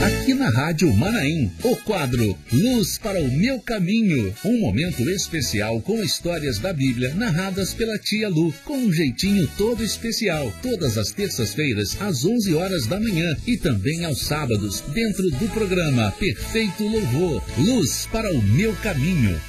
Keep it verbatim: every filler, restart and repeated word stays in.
Aqui na Rádio Manaim, o quadro Luz para o Meu Caminho. Um momento especial com histórias da Bíblia narradas pela tia Lu, com um jeitinho todo especial. Todas as terças-feiras, às onze horas da manhã e também aos sábados, dentro do programa Perfeito Louvor. Luz para o Meu Caminho.